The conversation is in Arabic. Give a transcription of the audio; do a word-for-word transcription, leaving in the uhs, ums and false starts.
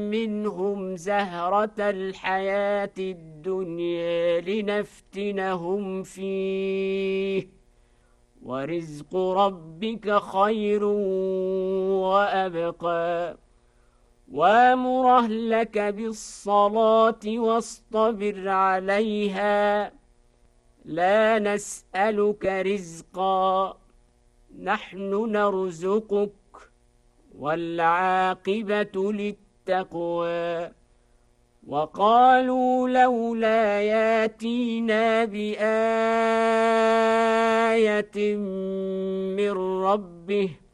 منهم زهرة الحياة الدنيا لنفتنهم فيه ورزق ربك خير وأبقى وامر أهلك بالصلاة واصطبر عليها لا نسألك رزقا نحن نرزقك والعاقبة للتقوى وقالوا لولا ياتينا بآية من ربه